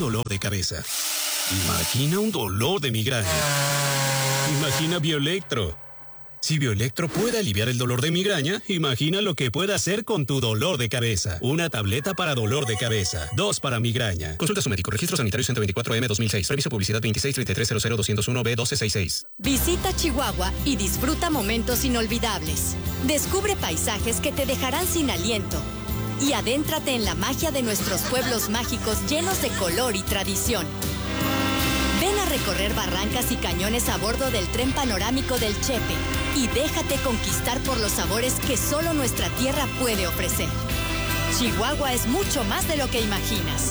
dolor de cabeza. Imagina un dolor de migraña. Imagina Bioelectro. Si Bioelectro puede aliviar el dolor de migraña, imagina lo que puede hacer con tu dolor de cabeza. Una tableta para dolor de cabeza. 2 para migraña. Consulta a su médico. Registro Sanitario 124M 2006. Previso publicidad 2633000201B1266. Visita Chihuahua y disfruta momentos inolvidables. Descubre paisajes que te dejarán sin aliento. Y adéntrate en la magia de nuestros pueblos mágicos llenos de color y tradición. Ven a recorrer barrancas y cañones a bordo del tren panorámico del Chepe y déjate conquistar por los sabores que solo nuestra tierra puede ofrecer. Chihuahua es mucho más de lo que imaginas.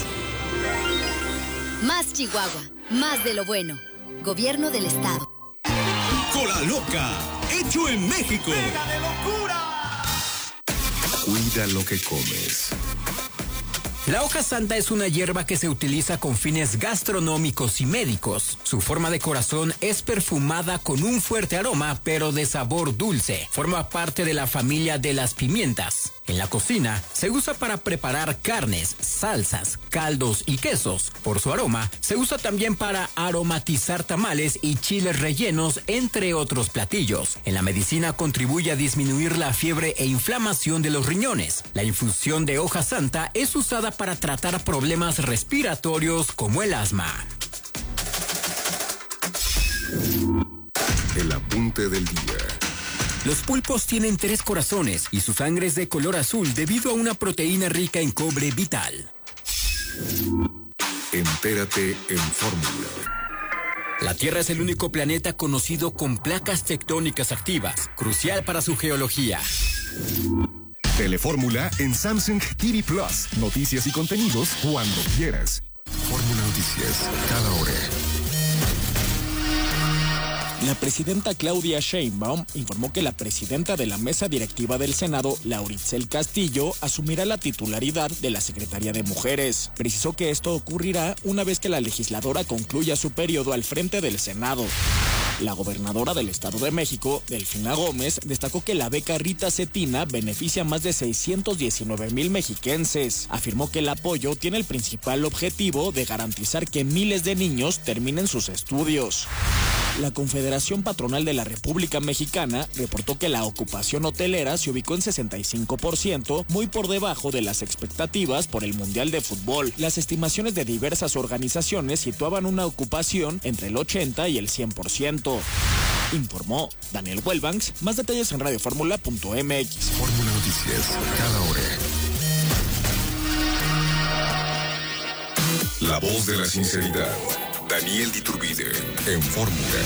Más Chihuahua, más de lo bueno. Gobierno del Estado. Cola Loca, hecho en México. ¡Pega de locura! Cuida lo que comes. La hoja santa es una hierba que se utiliza con fines gastronómicos y médicos. Su forma de corazón es perfumada con un fuerte aroma, pero de sabor dulce. Forma parte de la familia de las pimientas. En la cocina se usa para preparar carnes, salsas, caldos y quesos. Por su aroma, se usa también para aromatizar tamales y chiles rellenos, entre otros platillos. En la medicina contribuye a disminuir la fiebre e inflamación de los riñones. La infusión de hoja santa es usada para tratar problemas respiratorios como el asma. El apunte del día. Los pulpos tienen 3 corazones y su sangre es de color azul debido a una proteína rica en cobre vital. Entérate en Fórmula. La Tierra es el único planeta conocido con placas tectónicas activas, crucial para su geología. Telefórmula en Samsung TV Plus. Noticias y contenidos cuando quieras. Fórmula Noticias, cada hora. La presidenta Claudia Sheinbaum informó que la presidenta de la mesa directiva del Senado, Lauritzel Castillo, asumirá la titularidad de la Secretaría de Mujeres. Precisó que esto ocurrirá una vez que la legisladora concluya su periodo al frente del Senado. La gobernadora del Estado de México, Delfina Gómez, destacó que la beca Rita Cetina beneficia a más de 619,000 mexiquenses. Afirmó que el apoyo tiene el principal objetivo de garantizar que miles de niños terminen sus estudios. La Confederación Patronal de la República Mexicana reportó que la ocupación hotelera se ubicó en 65%, muy por debajo de las expectativas por el Mundial de Fútbol. Las estimaciones de diversas organizaciones situaban una ocupación entre el 80 y el 100%. Informó Daniel Huelbanks. Más detalles en radioformula.mx. Fórmula Noticias, cada hora. La voz de la sinceridad. Daniel Diturbide, en Fórmula.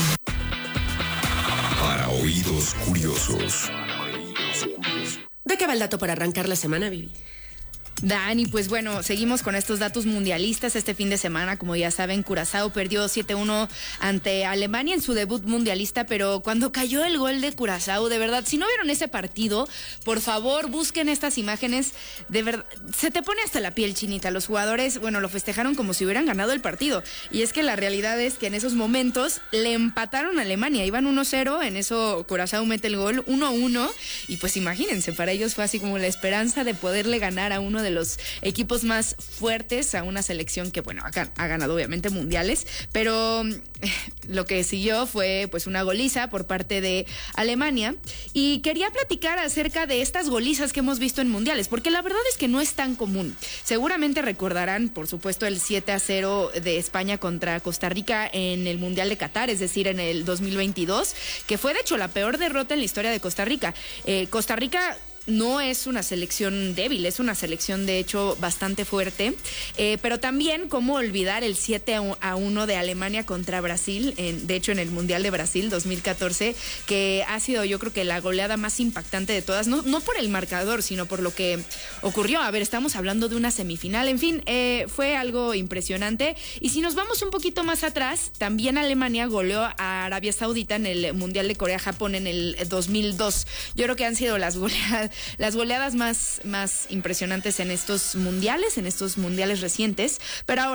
Para oídos curiosos. ¿De qué va el dato para arrancar la semana, Vivi? Dani, pues bueno, seguimos con estos datos mundialistas. Este fin de semana, como ya saben, Curazao perdió 7-1 ante Alemania en su debut mundialista, pero cuando cayó el gol de Curazao, de verdad, si no vieron ese partido, por favor, busquen estas imágenes. De verdad, se te pone hasta la piel chinita. Los jugadores, bueno, lo festejaron como si hubieran ganado el partido. Y es que la realidad es que en esos momentos le empataron a Alemania. Iban 1-0, en eso Curazao mete el gol 1-1. Y pues imagínense, para ellos fue así como la esperanza de poderle ganar a uno de los equipos más fuertes, a una selección que, bueno, ha ganado obviamente mundiales, pero lo que siguió fue pues una goliza por parte de Alemania. Y quería platicar acerca de estas golizas que hemos visto en mundiales, porque la verdad es que no es tan común. Seguramente recordarán, por supuesto, el 7-0 de España contra Costa Rica en el Mundial de Qatar, es decir, en el 2022, que fue de hecho la peor derrota en la historia de Costa Rica. Costa Rica no es una selección débil, es una selección de hecho bastante fuerte, pero también cómo olvidar el 7-1 de Alemania contra Brasil, de hecho en el Mundial de Brasil 2014, que ha sido yo creo que la goleada más impactante de todas, no por el marcador, sino por lo que ocurrió. A ver, estamos hablando de una semifinal, en fin, fue algo impresionante. Y si nos vamos un poquito más atrás, también Alemania goleó a Arabia Saudita en el Mundial de Corea-Japón en el 2002. Yo creo que han sido las goleadas más impresionantes en estos mundiales recientes. Pero ahora,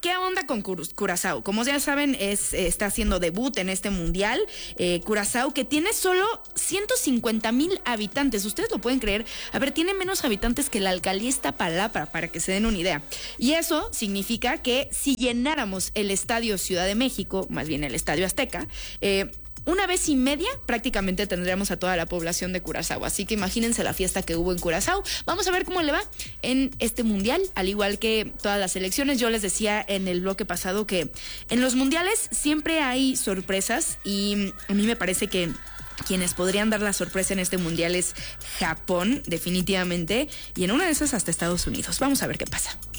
¿qué onda con Curazao? Como ya saben, está haciendo debut en este mundial. Curazao, que tiene solo 150,000 habitantes. ¿Ustedes lo pueden creer? A ver, tiene menos habitantes que la alcaldía Iztapalapa, para que se den una idea. Y eso significa que si llenáramos el Estadio Ciudad de México, más bien el Estadio Azteca, una vez y media prácticamente tendríamos a toda la población de Curazao. Así que imagínense la fiesta que hubo en Curazao. Vamos a ver cómo le va en este mundial, al igual que todas las selecciones. Yo les decía en el bloque pasado que en los mundiales siempre hay sorpresas, y a mí me parece que quienes podrían dar la sorpresa en este mundial es Japón, definitivamente, y en una de esas hasta Estados Unidos. Vamos a ver qué pasa.